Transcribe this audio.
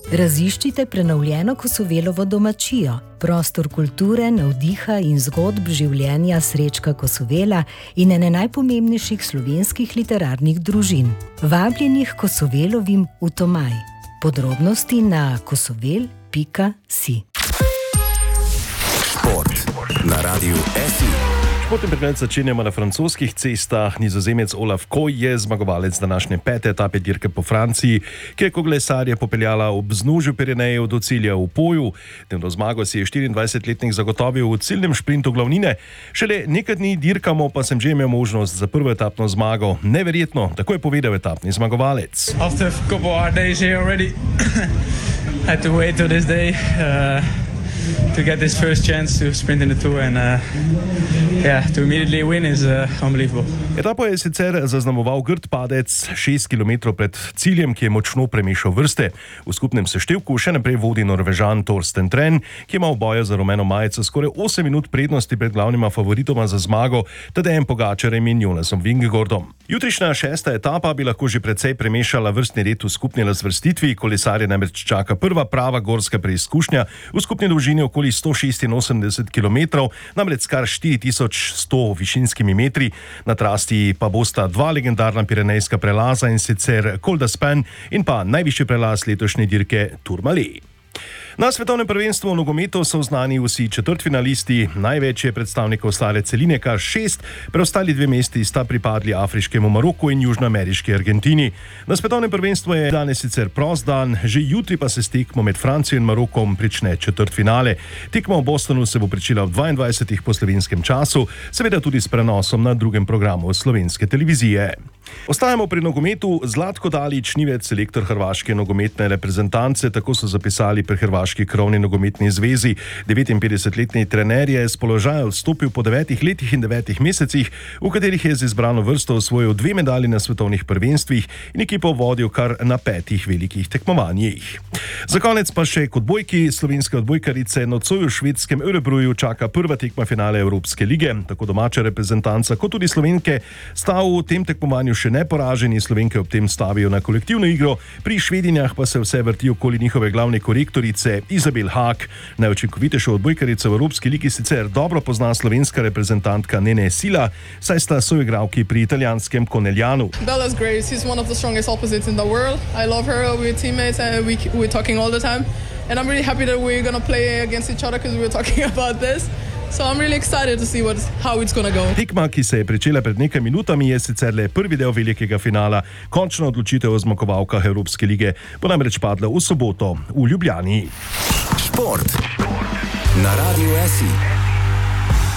Raziščite prenovljeno Kosovelovo domačijo, prostor kulture, navdiha in zgodb življenja Srečka Kosovela in ene najpomembnejših slovenskih literarnih družin. Vabljenih Kosovelovim v Tomaj. Podrobnosti na kosovel.si. Šport na Radiu SI. Športni pregled začenjamo na francoskih cestah. Nizozemec Olaf Koy je zmagovalec današnje 5. etape dirke po Franciji, ki je kolesarje popeljala ob vznožju Pirenejev do cilja v Poju. Dnevno zmago si je 24-letnik zagotovil v ciljnem šprintu glavnine. Šele nekaj dni dirkamo, pa sem že imel možnost za prvo etapno zmago. Neverjetno, tako je povedal etapni zmagovalec. After a couple of days here already, had to wait till this day. To get this first chance to sprint in the Tour and to immediately win is unbelievable. Etapo je sicer zaznamoval grd padec 6 km pred ciljem, ki je močno premešal vrste. V skupnem seštevku še naprej vodi Norvežan Torsten Tren, ki ima v boju za rumeno majico skoraj 8 minut prednosti pred glavnima favoritoma za zmago, Tadejem Pogačarjem in Jonasom Vingegaardom. Jutrišnja 6. etapa bi lahko že precej premešala vrstni red v skupni razvrstitvi. Kolesarje namreč čaka prva prava gorska preizkušnja v skupni dolžini okoli 186 km, namreč kar 4100 višinskimi metri. Na trasti pa bosta dva legendarna pirenejska prelaza, in sicer Col d'Aspin in pa najvišji prelaz letošnje dirke Tourmalet. Na svetovnem prvenstvu v nogometu so znani vsi četrtfinalisti, največ je predstavnikov stare celine, kar 6, preostali 2 mesti sta pripadli afriškemu Maroku in južnoameriški Argentini. Na svetovnem prvenstvu je danes sicer prost dan, že jutri pa se s tekmo med Francijo in Marokom prične četrtfinale. Tekma v Bostonu se bo pričela ob 22. po slovenskem času, seveda tudi s prenosom na drugem programu slovenske televizije. Ostajamo pri nogometu. Zlatko Dalić ni več selektor hrvaške nogometne reprezentance, tako so zapisali pri Hrvaški krovni nogometni zvezi. 59-letni trener je s položaja odstopil po 9 letih in 9 mesecih, v katerih je z izbrano vrsto osvojil 2 medalje na svetovnih prvenstvih in ekipo vodil kar na 5 velikih tekmovanjih. Za konec pa še k odbojki. Slovenske odbojkarice nocoj v švedskem Örebroju čaka prva tekma finale Evropske lige. Tako domača reprezentanca kot tudi Slovenke sta v tem tekmovanju še neporaženi. Slovenke ob tem stavijo na kolektivno igro, pri Švedinjah pa se vse vrti okoli njihove glavne korektorice Izabel Haak. Najučinkovitejšo odbojkarico v Evropski ligi sicer dobro pozna slovenska reprezentantka Nene Sila, saj sta soigralki pri italijanskem Coneglianu. Bella's great. She's one of the strongest opposites in the world. I love her. We're teammates and we're talking all the time. And I'm really happy that we're going to play against each other because we were talking about this. So I'm really excited to see how it's going to go. Tekma, ki se je pričela pred nekaj minutami, je sicer le prvi del velikega finala. Končna odločitev o zmagovalkah Evropske lige bo namreč padla v soboto v Ljubljani. Šport na Radiu SI.